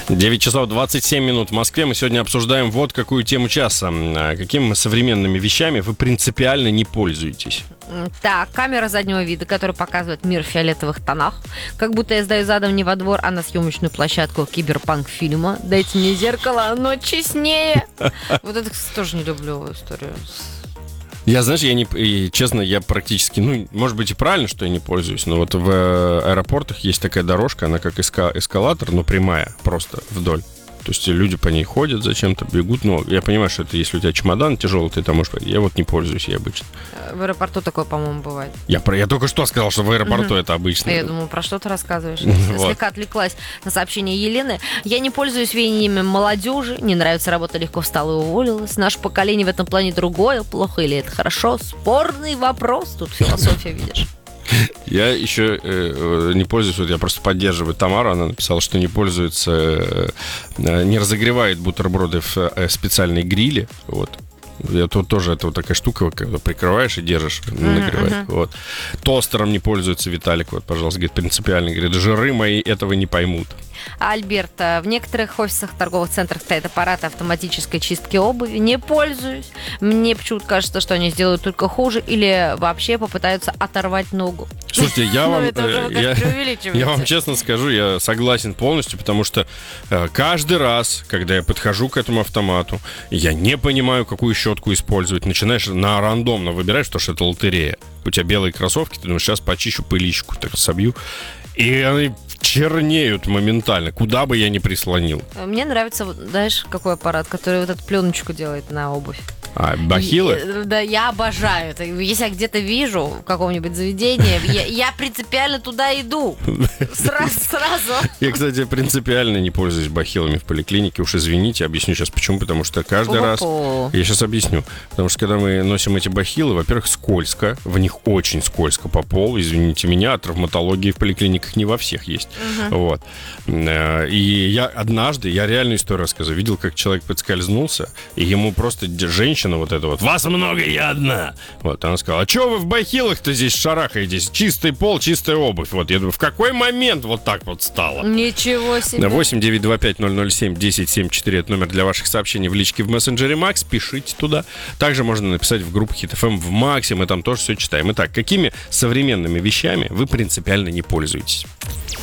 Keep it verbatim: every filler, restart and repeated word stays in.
девять часов двадцать семь минут в Москве. Мы сегодня обсуждаем вот какую тему часа. Какими современными вещами вы принципиально не пользуетесь? Так, камера заднего вида, которая показывает мир в фиолетовых тонах. Как будто я сдаю задом не во двор, а на съемочную площадку киберпанк-фильма. Дайте мне зеркало, оно честнее. Вот это, кстати, тоже не люблю историю. Я, знаешь, я не, и, честно, я практически, ну, может быть и правильно, что я не пользуюсь, но вот в аэропортах есть такая дорожка, она как эска, эскалатор, но прямая, просто вдоль. То есть люди по ней ходят зачем-то, бегут. Но я понимаю, что это если у тебя чемодан тяжелый, ты там можешь... Я вот не пользуюсь, я обычно. В аэропорту такое, по-моему, бывает. Я, про... я только что сказал, что в аэропорту uh-huh. это обычно. Я думаю, про что ты рассказываешь? Вот. Слегка отвлеклась на сообщение Елены. Я не пользуюсь веяниями молодежи. Не нравится работа, легко встала и уволилась. Наше поколение в этом плане другое. Плохо или это хорошо? Спорный вопрос. Тут философия, видишь. Я еще э, не пользуюсь, вот я просто поддерживаю Тамару, она написала, что не пользуется, э, не разогревает бутерброды в э, специальной гриле, вот. Я тут тоже, это вот такая штука, когда прикрываешь и держишь, нагревает. Uh-huh. Вот. Тостером не пользуется Виталик, вот, пожалуйста, говорит, принципиально, говорит, жиры мои этого не поймут. Альберт, в некоторых офисах, торговых центрах стоят аппараты автоматической чистки обуви. Не пользуюсь. Мне почему-то кажется, что они сделают только хуже или вообще попытаются оторвать ногу. Слушайте, я вам, я, я вам честно скажу, я согласен полностью, потому что каждый раз, когда я подхожу к этому автомату, я не понимаю, какую щетку использовать. Начинаешь на рандомно выбирать, потому что это лотерея. У тебя белые кроссовки, ты думаешь, сейчас почищу пыличку, так собью. И они чернеют моментально, куда бы я ни прислонил. Мне нравится, знаешь, какой аппарат, который вот эту пленочку делает на обувь. А, бахилы? И, да, я обожаю это. Если я где-то вижу в каком-нибудь заведении, я, я принципиально туда иду. Сразу, сразу. Я, кстати, принципиально не пользуюсь бахилами в поликлинике. Уж извините, объясню сейчас почему. Потому что каждый раз... Я сейчас объясню. Потому что когда мы носим эти бахилы, во-первых, скользко. В них очень скользко по полу. Извините меня, травматологии в поликлиниках не во всех есть. Угу. Вот. И я однажды, я реальную историю рассказываю, видел, как человек подскользнулся, и ему просто женщина вот это вот, вас много, я одна. Вот, она сказала, а что вы в бахилах-то здесь шарахаетесь? Чистый пол, чистая обувь. Вот, я думаю, в какой момент вот так вот стало? Ничего себе. восемь девятьсот двадцать пять ноль ноль семь десять семьдесят четыре, это номер для ваших сообщений в личке в мессенджере Макс, пишите туда. Также можно написать в группу Хит эф эм в Максе, мы там тоже все читаем. Итак, какими современными вещами вы принципиально не пользуетесь?